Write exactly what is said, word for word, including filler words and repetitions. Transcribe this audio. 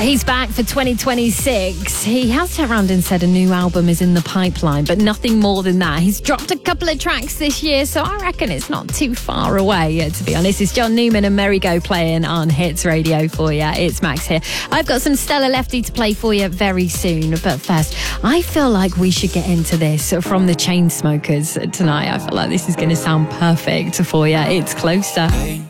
he's back for twenty twenty-six. He has turned around and said a new album is in the pipeline, but nothing more than that. He's dropped a couple of tracks this year, so I reckon it's not too far away, to be honest. It's John Newman and Merry Go playing on Hits Radio for you. It's Max here. I've got some Stella Lefty to play for you very soon, but first, I feel like we should get into this from the Chainsmokers tonight. I feel like this is going to sound perfect for you. It's Closer. Hey.